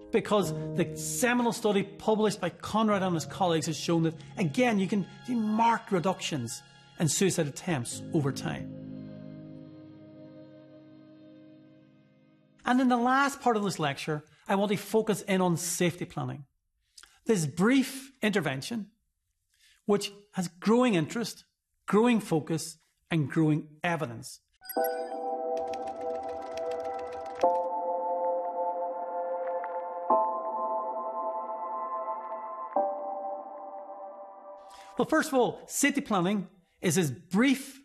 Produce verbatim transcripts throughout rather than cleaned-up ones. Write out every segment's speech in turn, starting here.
because the seminal study published by Conrad and his colleagues has shown that, again, you can see marked reductions in suicide attempts over time. And in the last part of this lecture, I want to focus in on safety planning. This brief intervention, which has growing interest, growing focus, and growing evidence. Well, first of all, safety planning is this brief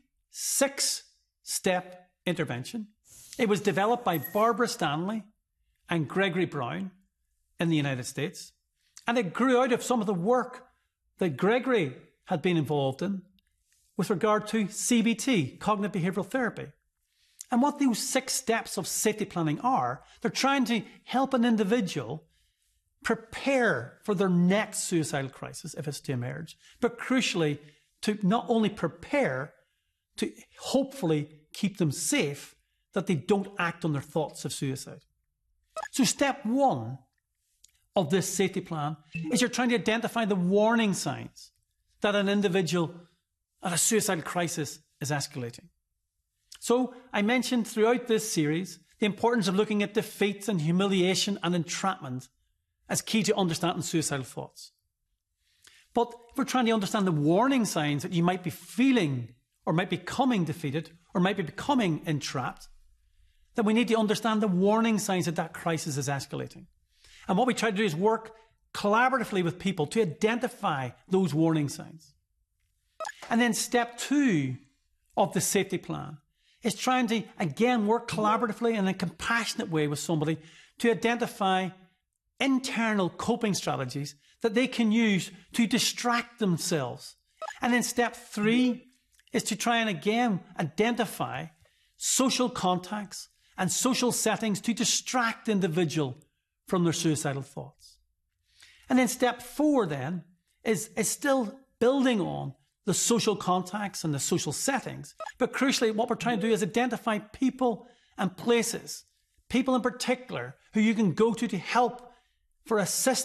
six-step intervention. It was developed by Barbara Stanley and Gregory Brown in the United States. And it grew out of some of the work that Gregory had been involved in with regard to C B T, cognitive behavioral therapy. And what those six steps of safety planning are, they're trying to help an individual prepare for their next suicidal crisis, if it's to emerge, but crucially, to not only prepare, to hopefully keep them safe, that they don't act on their thoughts of suicide. So step one of this safety plan is you're trying to identify the warning signs that an individual at a suicidal crisis is escalating. So I mentioned throughout this series the importance of looking at defeat and humiliation and entrapment as key to understanding suicidal thoughts. But if we're trying to understand the warning signs that you might be feeling or might be becoming defeated or might be becoming entrapped, then we need to understand the warning signs that that crisis is escalating. And what we try to do is work collaboratively with people to identify those warning signs. And then step two of the safety plan is trying to, again, work collaboratively in a compassionate way with somebody to identify internal coping strategies that they can use to distract themselves. And then step three is to try and, again, identify social contacts and social settings to distract the individual from their suicidal thoughts. And then step four then is, is still building on the social contacts and the social settings. But crucially, what we're trying to do is identify people and places, people in particular, who you can go to to help for assistance